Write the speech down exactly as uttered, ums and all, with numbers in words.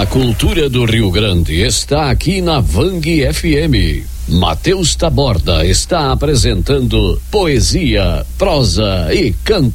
A cultura do Rio Grande está aqui na Vang F M. Matheus Taborda está apresentando poesia, prosa e canto.